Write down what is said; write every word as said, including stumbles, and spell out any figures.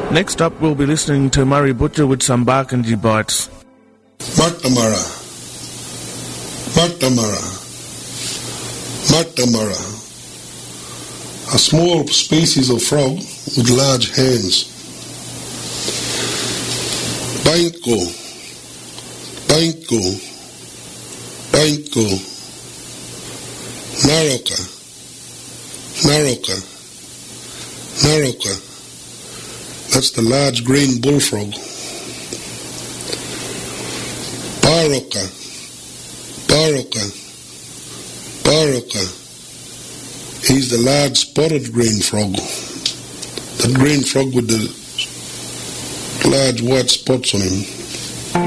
Next up, we'll be listening to Murray Butcher with some Barkindji bites. Matamara, Matamara, Matamara. A small species of frog with large hands. Bainko, Bainko, Bainko. Naroka, Naroka, Naroka. That's the large green bullfrog. Baroka, Baroka, Baroka. He's the large spotted green frog. That green frog with the large white spots on him.